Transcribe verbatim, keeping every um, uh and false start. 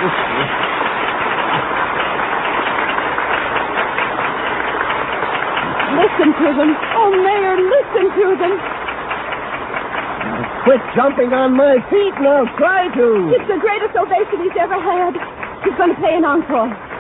Listen to them. Oh, Mayor, listen to them. Quit jumping on my feet and I'll try to. It's the greatest ovation he's ever had. He's going to play an encore.